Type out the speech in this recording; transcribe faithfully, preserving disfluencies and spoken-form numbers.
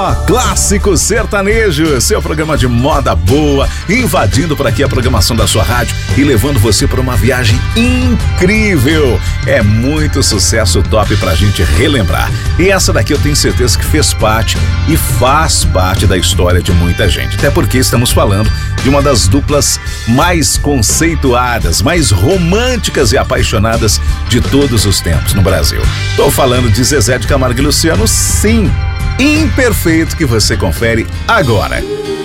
só, Clássico Sertanejo, seu programa de moda boa, invadindo por aqui a programação da sua rádio e levando você para uma viagem incrível. É muito sucesso top pra gente relembrar. E essa daqui eu tenho certeza que fez parte e faz parte da história de muita gente. Até porque estamos falando de uma das duplas mais conceituadas, mais românticas e apaixonadas de todos os tempos no Brasil. Tô falando de Zezé de Camargo e Luciano, sim, Imperfeito, que você confere agora.